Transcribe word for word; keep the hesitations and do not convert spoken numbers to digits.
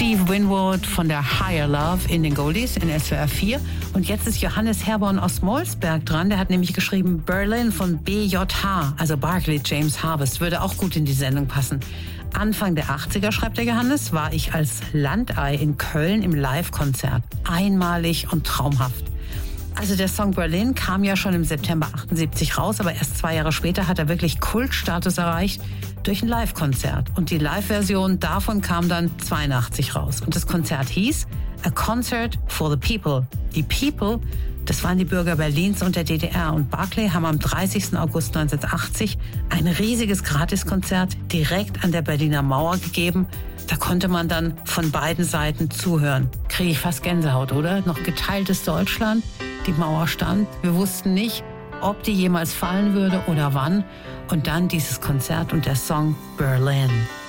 Steve Winwood von der Higher Love in den Goldies in S W R vier. Und jetzt ist Johannes Herborn aus Molsberg dran. Der hat nämlich geschrieben Berlin von B J H, also Barclay James Harvest. Würde auch gut in die Sendung passen. Anfang der achtziger, schreibt der Johannes, war ich als Landei in Köln im Live-Konzert. Einmalig und traumhaft. Also der Song Berlin kam ja schon im September achtundsiebzig raus, aber erst zwei Jahre später hat er wirklich Kultstatus erreicht durch ein Live-Konzert. Und die Live-Version davon kam dann zweiundachtzig raus. Und das Konzert hieß A Concert for the People. Die People, das waren die Bürger Berlins und der D D R. Und Barclay haben am dreißigsten August neunzehnhundertachtzig ein riesiges Gratiskonzert direkt an der Berliner Mauer gegeben. Da konnte man dann von beiden Seiten zuhören. Kriege ich fast Gänsehaut, oder? Noch geteiltes Deutschland. Die Mauer stand. Wir wussten nicht, ob die jemals fallen würde oder wann. Und dann dieses Konzert und der Song Berlin.